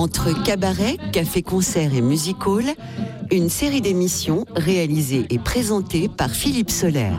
Entre cabaret, café-concert et music-hall, une série d'émissions réalisée et présentée par Philippe Soler.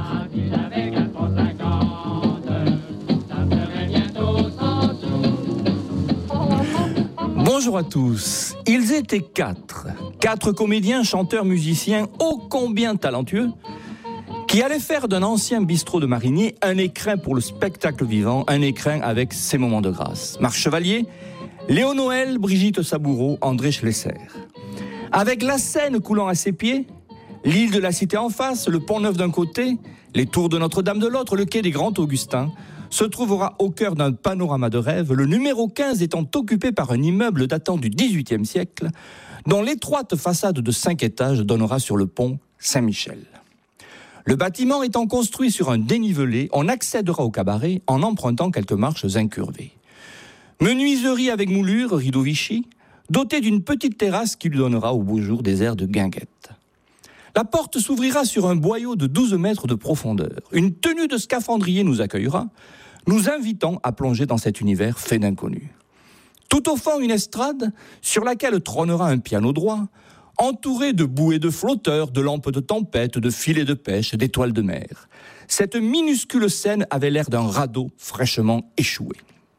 Bonjour à tous. Ils étaient quatre comédiens, chanteurs, musiciens, ô combien talentueux, qui allaient faire d'un ancien bistrot de marinier un écrin pour le spectacle vivant, un écrin avec ses moments de grâce. Marc Chevalier, Léo Noël, Brigitte Saboureau, André Schlesser. Avec la Seine coulant à ses pieds, l'île de la Cité en face, le Pont-Neuf d'un côté, les tours de Notre-Dame de l'autre, le quai des Grands Augustins, se trouvera au cœur d'un panorama de rêve, le numéro 15 étant occupé par un immeuble datant du XVIIIe siècle, dont l'étroite façade de 5 étages donnera sur le pont Saint-Michel. Le bâtiment étant construit sur un dénivelé, on accédera au cabaret en empruntant quelques marches incurvées. Menuiserie avec moulure, rideau Vichy, dotée d'une petite terrasse qui lui donnera au beau jour des airs de guinguette. La porte s'ouvrira sur un boyau de 12 mètres de profondeur. Une tenue de scaphandrier nous accueillera, nous invitant à plonger dans cet univers fait d'inconnus. Tout au fond, une estrade sur laquelle trônera un piano droit, entouré de bouées de flotteurs, de lampes de tempête, de filets de pêche, d'étoiles de mer. Cette minuscule scène avait l'air d'un radeau fraîchement échoué.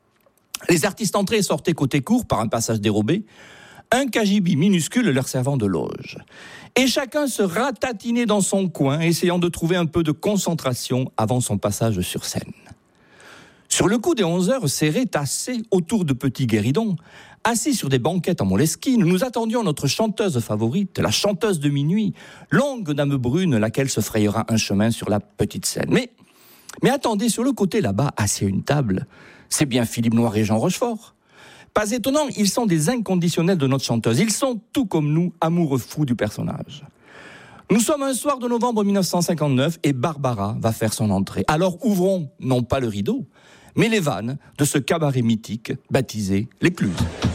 Les artistes entraient et sortaient côté court par un passage dérobé, un cagibi minuscule leur servant de loge. Et chacun se ratatinait dans son coin, essayant de trouver un peu de concentration avant son passage sur scène. Sur le coup des 11 heures, serrés, tassés, autour de petits guéridons, assis sur des banquettes en moleskine, nous attendions notre chanteuse favorite, la chanteuse de minuit, longue dame brune, laquelle se frayera un chemin sur la petite scène. Mais attendez, sur le côté là-bas, assis à une table, c'est bien Philippe Noiret et Jean Rochefort. Pas étonnant, ils sont des inconditionnels de notre chanteuse. Ils sont, tout comme nous, amoureux fous du personnage. Nous sommes un soir de novembre 1959 et Barbara va faire son entrée. Alors ouvrons, non pas le rideau, mais les vannes de ce cabaret mythique baptisé l'Écluse.